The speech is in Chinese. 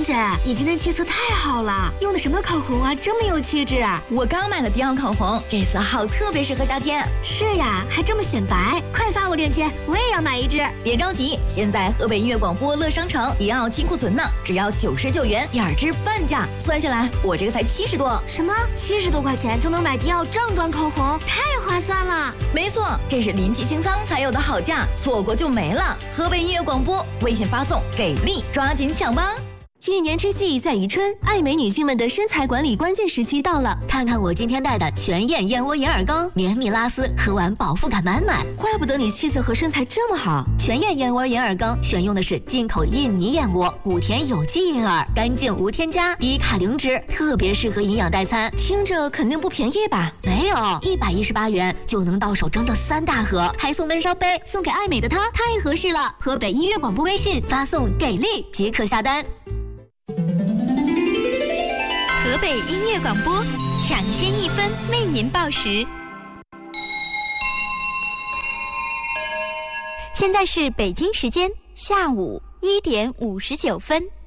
芳姐，你今天气色太好了，用的什么口红啊，这么有气质啊！ 我刚买了迪奥口红，这色号特别适合夏天。 是呀，还这么显白，快发我链接，我也要买一支。 别着急，现在河北音乐广播乐商城迪奥清库存呢，只要99元，2支半价，算下来我这个才70多。 什么？70多块钱就能买迪奥正装口红，太划算了！ 没错，这是临期清仓才有的好价，错过就没了。河北音乐广播微信发送给力，抓紧抢吧！ 一年之计在于春，爱美女性们的身材管理关键时期到了。 看看我今天带的全燕燕窝银耳羹，绵密拉丝，喝完饱腹感满满。 怪不得你气色和身材这么好。 全燕燕窝银耳羹选用的是进口印尼燕窝，谷田有机银耳，干净无添加，低卡零脂，特别适合营养代餐。 听着肯定不便宜吧？ 没有，118元就能到手整整3大盒，还送闷烧杯，送给爱美的她，太合适了。河北音乐广播微信发送给力即可下单。 河北音乐广播，抢先1分为您报时。现在是北京时间下午1点59分。